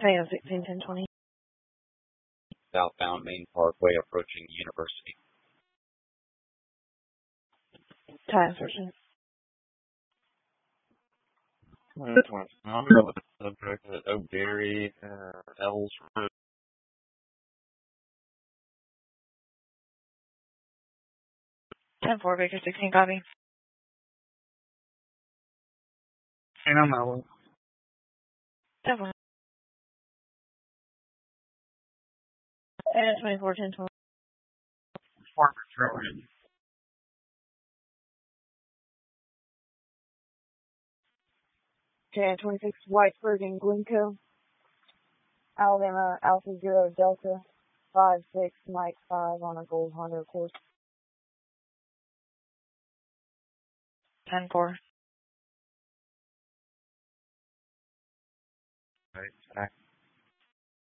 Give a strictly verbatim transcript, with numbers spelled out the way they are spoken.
Toyota sixteen ten twenty. Southbound Main Parkway approaching University. Time searching. I'm going with the subject at Oak Dairy, uh, L's Road. ten four Baker sixteen copy. And I'm out. ten four. And twenty-four ten twenty. Farmer Road. Okay, twenty-six Whitesburg and Glencoe. Alabama Alpha Zero Delta five six Mike five on a Gold Honda course. ten four. Right,